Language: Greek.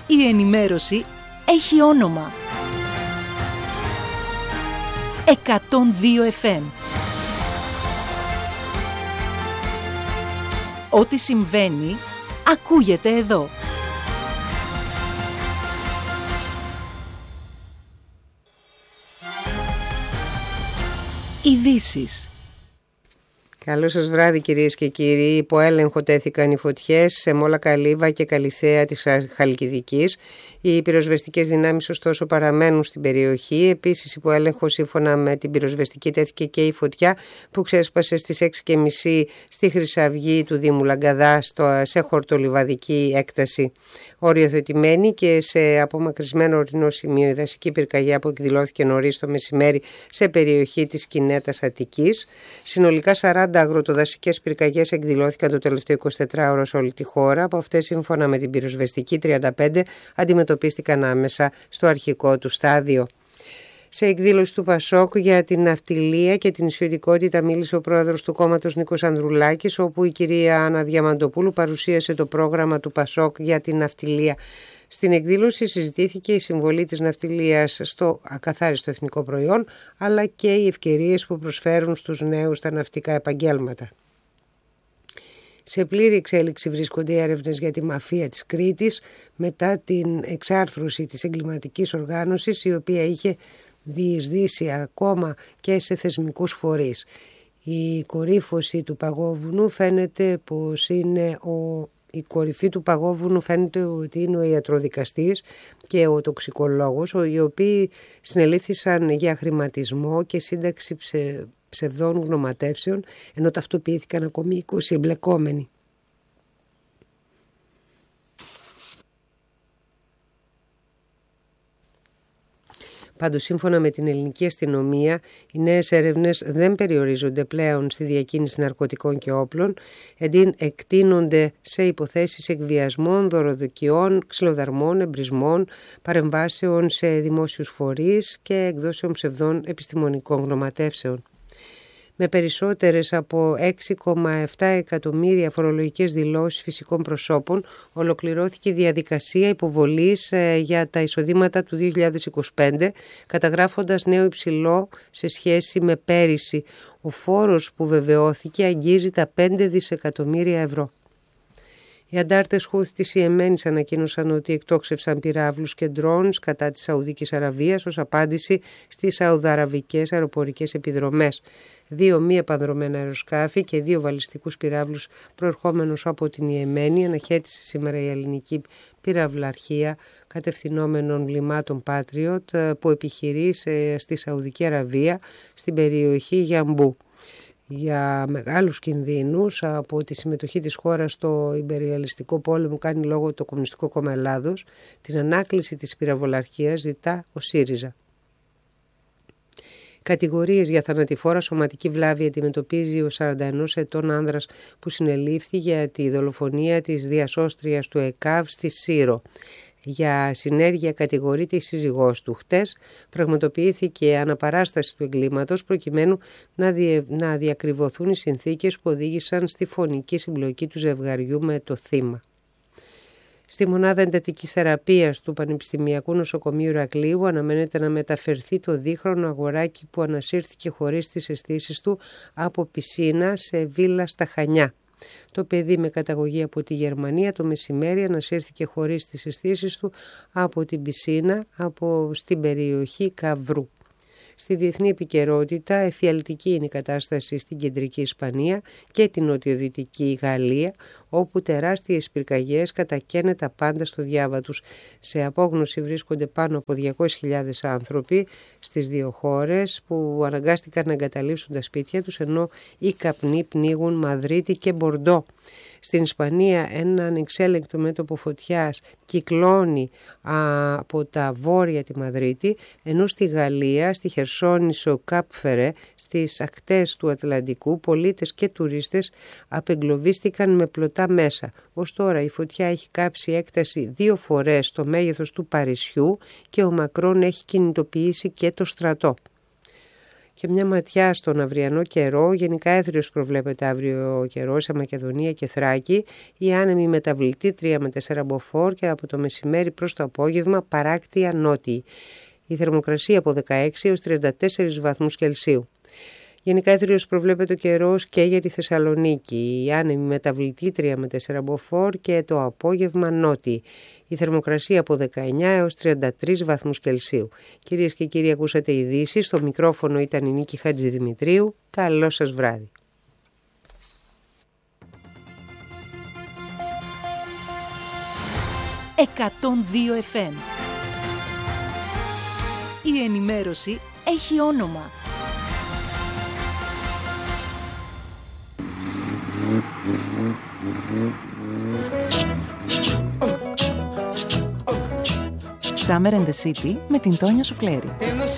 Η ενημέρωση έχει όνομα. 102 FM. Ό,τι συμβαίνει, ακούγεται εδώ. Ειδήσεις. Καλό σας βράδυ κυρίες και κύριοι. Υπό έλεγχο τέθηκαν οι φωτιές σε Μόλα Καλύβα και Καλιθέα της Χαλκιδικής. Οι πυροσβεστικές δυνάμεις ωστόσο παραμένουν στην περιοχή. Επίσης υπό έλεγχο σύμφωνα με την πυροσβεστική τέθηκε και η φωτιά που ξέσπασε στις 6:30 στη Χρυσαυγή του Δήμου Λαγκαδά σε χορτολιβαδική έκταση. Οριοθετημένη και σε απομακρυσμένο ορεινό σημείο η δασική πυρκαγιά που εκδηλώθηκε νωρίς το μεσημέρι σε περιοχή της Κινέτας Αττικής. Συνολικά 40 αγροτοδασικές πυρκαγιές εκδηλώθηκαν το τελευταίο 24ωρο σε όλη τη χώρα. Από αυτές, σύμφωνα με την πυροσβεστική, 35 αντιμετωπίστηκαν άμεσα στο αρχικό του στάδιο. Σε εκδήλωση του Πασόκ για την ναυτιλία και την ισιωτικότητα μίλησε ο πρόεδρος του κόμματος Νίκος Ανδρουλάκης, όπου η κυρία Άννα Διαμαντοπούλου παρουσίασε το πρόγραμμα του Πασόκ για την ναυτιλία. Στην εκδήλωση συζητήθηκε η συμβολή της ναυτιλίας στο ακαθάριστο εθνικό προϊόν, αλλά και οι ευκαιρίες που προσφέρουν στους νέους τα ναυτικά επαγγέλματα. Σε πλήρη εξέλιξη βρίσκονται οι έρευνες για τη μαφία της Κρήτης μετά την εξάρθρωση της εγκληματικής οργάνωσης, η οποία είχε διεισδύσει ακόμα και σε θεσμικούς φορείς. Η κορύφωση του παγόβουνου φαίνεται πως είναι η κορυφή του παγόβουνου φαίνεται ότι είναι ο ιατροδικαστής και ο τοξικολόγος, οι οποίοι συνελήφθησαν για χρηματισμό και σύνταξη ψευδών γνωματεύσεων, ενώ ταυτοποιήθηκαν ακόμη 20 εμπλεκόμενοι. Πάντως, σύμφωνα με την ελληνική αστυνομία, οι νέες έρευνες δεν περιορίζονται πλέον στη διακίνηση ναρκωτικών και όπλων, εκτείνονται σε υποθέσεις εκβιασμών, δωροδοκιών, ξυλοδαρμών, εμπρισμών, παρεμβάσεων σε δημόσιους φορείς και εκδόσεων ψευδών επιστημονικών γνωματεύσεων. Με περισσότερες από 6,7 εκατομμύρια φορολογικές δηλώσεις φυσικών προσώπων, ολοκληρώθηκε η διαδικασία υποβολής για τα εισοδήματα του 2025, καταγράφοντας νέο υψηλό σε σχέση με πέρυσι. Ο φόρος που βεβαιώθηκε αγγίζει τα 5 δισεκατομμύρια ευρώ. Οι αντάρτες Χούθη της Ιεμένης ανακοίνωσαν ότι εκτόξευσαν πυράβλους και ντρόουν κατά της Σαουδικής Αραβίας ως απάντηση στις σαουδαραβικές αεροπορικές επιδρομές. 2 μη επανδρομένα αεροσκάφη και 2 βαλιστικούς πυράβλους προερχόμενους από την Ιεμένη αναχέτησε σήμερα η ελληνική πυραυλαρχία κατευθυνόμενων βλημάτων Patriot που επιχειρεί στη Σαουδική Αραβία στην περιοχή Γιαμπού. Για μεγάλους κινδύνους από τη συμμετοχή της χώρας στο ιμπεριαλιστικό πόλεμο κάνει λόγο το Κομμουνιστικό Κόμμα Ελλάδος. Την ανάκληση της πυραυλαρχίας ζητά ο ΣΥΡΙΖΑ. Κατηγορίες για θανατηφόρα σωματική βλάβη αντιμετωπίζει ο 41 ετών άνδρας που συνελήφθη για τη δολοφονία της διασώστριας του ΕΚΑΒ στη Σύρο. Για συνέργεια κατηγορείται η σύζυγός του. Χτες πραγματοποιήθηκε αναπαράσταση του εγκλήματος προκειμένου να διακριβωθούν οι συνθήκες που οδήγησαν στη φωνική συμπλοκή του ζευγαριού με το θύμα. Στη μονάδα εντατικής θεραπείας του Πανεπιστημιακού Νοσοκομείου Ηρακλείου αναμένεται να μεταφερθεί το δίχρονο αγοράκι που ανασύρθηκε χωρίς τις αισθήσεις του από πισίνα σε βίλα στα Χανιά. Το παιδί με καταγωγή από τη Γερμανία το μεσημέρι ανασύρθηκε χωρίς τις αισθήσεις του από την πισίνα στην περιοχή Καβρού. Στη διεθνή επικαιρότητα, εφιαλτική είναι η κατάσταση στην κεντρική Ισπανία και την νοτιοδυτική Γαλλία, όπου τεράστιες πυρκαγιές κατακαίνε τα πάντα στο διάβα τους. Σε απόγνωση βρίσκονται πάνω από 200.000 άνθρωποι στις δύο χώρες που αναγκάστηκαν να εγκαταλείψουν τα σπίτια τους, ενώ οι καπνοί πνίγουν Μαδρίτη και Μπορντό. Στην Ισπανία ένα ανεξέλεγκτο μέτωπο φωτιάς κυκλώνει από τα βόρεια τη Μαδρίτη, ενώ στη Γαλλία, στη Χερσόνησο Κάπφερε, στις ακτές του Ατλαντικού, πολίτες και τουρίστες απεγκλωβίστηκαν με πλωτά μέσα. Ως τώρα η φωτιά έχει κάψει έκταση 2 φορές το μέγεθος του Παρισιού και ο Μακρόν έχει κινητοποιήσει και το στρατό. Και μια ματιά στον αυριανό καιρό. Γενικά έθριος προβλέπεται αύριο καιρό σε Μακεδονία και Θράκη. Η άνεμη μεταβλητή 3 με 4 μποφόρ και από το μεσημέρι προς το απόγευμα παράκτια νότιη. Η θερμοκρασία από 16 έως 34 βαθμούς Κελσίου. Γενικά έθριος προβλέπεται ο καιρός και για τη Θεσσαλονίκη. Η άνεμη μεταβλητή 3 με 4 μποφόρ και το απόγευμα νότιη. Η θερμοκρασία από 19 έως 33 βαθμούς Κελσίου. Κυρίες και κύριοι, ακούσατε ειδήσεις. Στο μικρόφωνο ήταν η Νίκη Χατζηδημητρίου. Καλό σας βράδυ. FM. Η ενημέρωση έχει όνομα. Summer in the City με την Τόνια Σουφλέρη.